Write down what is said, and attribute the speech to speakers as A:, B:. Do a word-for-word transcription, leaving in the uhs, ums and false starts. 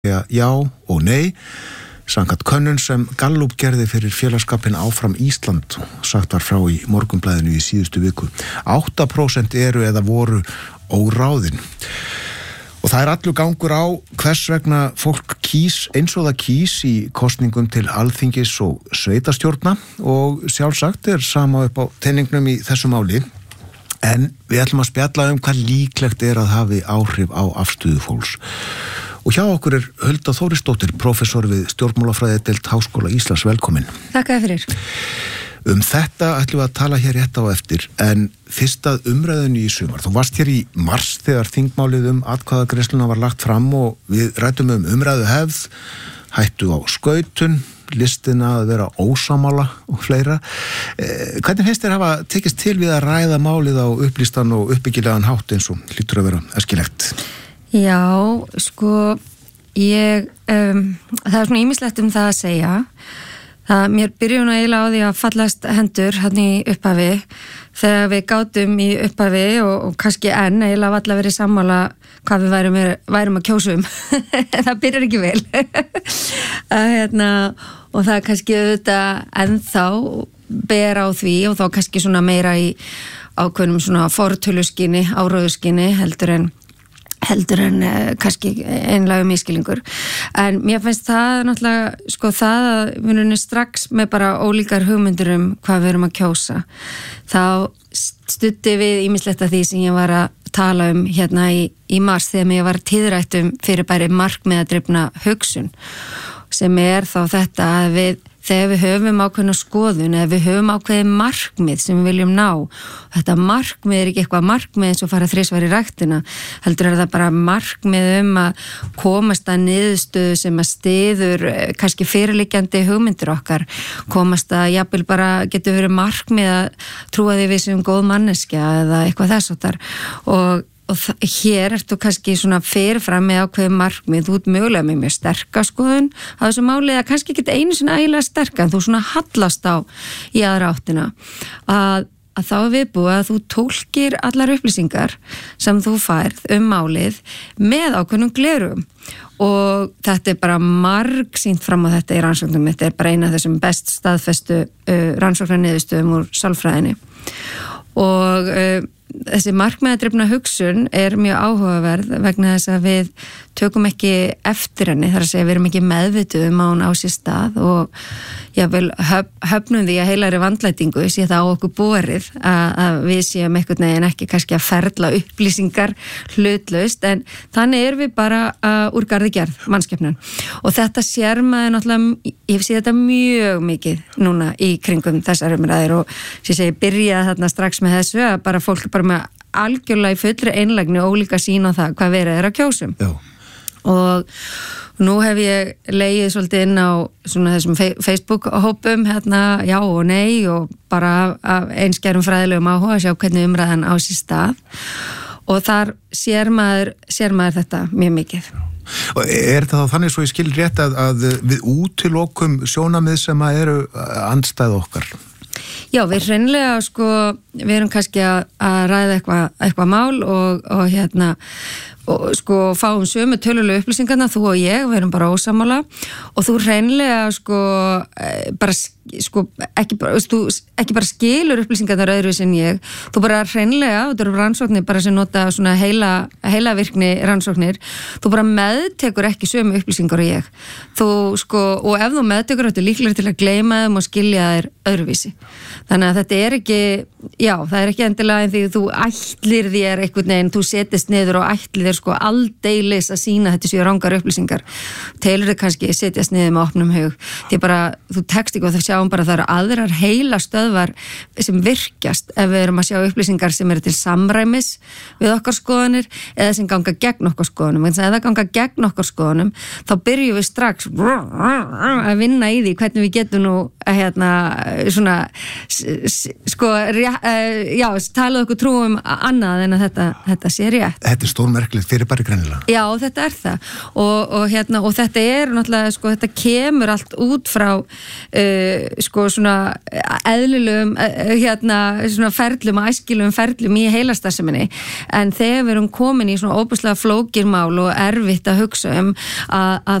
A: Já og nei, samkvæmt könnun sem Gallup gerði fyrir félagsskapinn Áfram Ísland, sagt var frá í Morgunblaðinu í síðustu viku. átta prósent eru eða voru óráðin. Og það er allur gangur á hvers vegna fólk kýs eins og það kýs í kosningum til Alþingis og sveitastjórna og sjálfsagt er sama upp á teiningnum í þessu máli. En við ætlum að spjalla um hvað líklegt er að hafi áhrif á afstöðu fólks. Og hjá okkur er Hulda Þórisdóttir, prófessor við stjórnmálafræðideild Háskóla Íslands, velkomin.
B: Takk fyrir.
A: Um þetta ætlum við að tala hér rétt á eftir, en fyrst að umræðunni í sumar. Þú varst hér í mars þegar þingmálið um atkvæðagreiðsluna var lagt fram og við ræddum um umræðu hefð, hættu á skautun, listina að vera ósamála og fleira. Eh, hvernig finnst þér hafa tekist til við að ræða málið á upplýstan og uppbyggilegan hátt eins og hlýtur að vera æskilegt?
B: Já, sko, ég, um, það er svona ýmislegt um það að segja. Það, mér byrjuðu nú eiginlega á því að fallast hendur hann í upphafi þegar við gátum í upphafi og, og kannski enn eiginlega valla verið sammála hvað við værum, værum að kjósum. Það byrjar ekki vel. að, hérna, og það er kannski auðvitað ennþá ber á því og þá kannski svona meira í ákveðnum svona fortöluskinni, áróðuskinni heldur en heldur en eh, kannski einlega miskilingur. En mér finnst það náttúrulega, sko það að við erum strax með bara ólíkar hugmyndir um hvað við erum að kjósa. Þá studdi við ýmislegt að því sem ég var að tala um hérna í, í mars þegar ég var tíðrætt um fyrirbæri markmiðadrifna hugsun sem er þá þetta að við þegar við höfum ákveðna skoðun eða við höfum ákveðið markmið sem við viljum ná. Þetta markmið er ekki eitthvað markmið eins og fara þrisvar í ræktina, heldur er það bara markmið um að komast að niðurstöðu sem að stiður kannski fyrirliggjandi hugmyndir okkar, komast að jafnvel bara getur verið markmið að trúa því við sem góð manneskja eða eitthvað þess og þar og Og hér ertu kannski svona fyrirfram með ákveðið markmið, þú ert mögulega með mjög sterka skoðun á þessu máli eða kannski ekki einu svona ægilega sterka en þú svona hallast á í aðra áttina að, að þá er viðbúið að þú tólkir allar upplýsingar sem þú færð um málið með ákveðnum glerugum og þetta er bara margsýnt fram á þetta í rannsóknum, þetta er bara eina af þessum best staðfestu uh, rannsóknarniðurstöðum úr sálfræðinni og uh, þessi markmiðadrifna hugsun er mjög áhugaverð vegna þess að við tökum ekki eftir henni, þar að segja við erum ekki meðvituð um að hún á sér stað og jável höf, höfnum því að heilari vandlætingu sé það á okkur borið að, að við séum einhvern veginn ekki kannski að ferla upplýsingar hlutlaust en þannig er við bara uh, úr garði gerð mannskepnan og þetta sér maður náttúrulega, ég sé þetta mjög mikið núna í kringum þessar umræður og sem ég segi byrja þarna strax með þessu að bara fólk bara með algjörlega í fullri einlægni ólíka sín á það hvað verið er að kjósum. Já. Og nú hef ég legið svolítið inn á svona þessum Facebook-hópum hérna já og nei og bara af einskjærum fræðilegum áhuga að sjá hvernig umræðan á sér stað og þar sér maður, sér maður þetta mjög mikið.
A: Og er það þannig svo ég skil rétt að, að við útilokum sjónamið sem að eru andstæð okkar?
B: Já, við hreinlega sko, við erum kannski að, að ræða eitthvað eitthva mál og, og hérna og sko fáum sömu tölulegu upplýsingarna þú og ég, við erum bara ósammála og þú hreinlega sko bara sko ekki bara, þú, ekki bara skilur upplýsingarnar öðru sem ég, þú bara hreinlega og þú eru rannsóknir bara sem nota svona heila, heila virkni rannsóknir þú bara meðtekur ekki sömu upplýsingar og ég, þú sko og ef þú meðtekur þetta líklega til að gleyma þeim og skilja þér öðruvísi þannig að þetta er ekki, já það er ekki endilega en því þú ætlir þér einhvern veginn, þú setist niður og ætlir þér sko aldeilis að sína þetta séu rangar upplýsingar telur þið kannski setjast niður með opnum hug því bara, þú tekst ekki og það sjáum bara það eru aðrar heila stöðvar sem virkjast ef við erum að sjá upplýsingar sem eru til samræmis við okkar skoðanir eða sem ganga gegn okkar skoðanum en það ganga gegn okkar skoðanum þá byrjum við strax að vinna í því hvernig við getum nú að hérna svona sko uh, já, talað okkur trúum annað en að þetta, þetta sé rétt.
A: Þetta er stórmerkilegt fyrir bara greinilega.
B: Já, þetta er það og, og, hérna, og þetta er náttúrulega, sko, þetta kemur allt út frá uh, sko svona eðlilegum uh, hérna, svona ferlum, æskilum ferlum í heilastarfseminni, en þegar við erum komin í svona óbúslega flókirmál og erfitt að hugsa um að, að